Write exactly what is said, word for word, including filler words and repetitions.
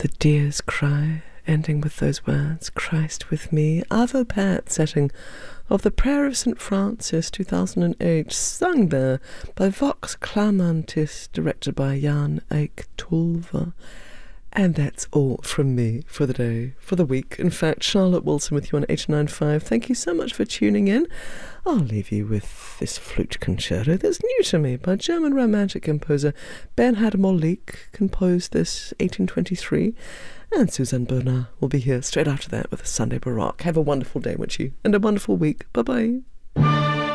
The Deer's Cry, ending with those words, Christ with me. Avo Pat setting of the Prayer of Saint Francis, two thousand eight, sung there by Vox Clamantis, directed by Jan Eik Tulva. And that's all from me for the day, for the week. In fact, Charlotte Wilson with you on eighty-nine point five. Thank you so much for tuning in. I'll leave you with this flute concerto that's new to me by German romantic composer Bernhard Mollik, composed this eighteen twenty-three. And Suzanne Bernard will be here straight after that with a Sunday Baroque. Have a wonderful day, won't you? And a wonderful week. Bye-bye.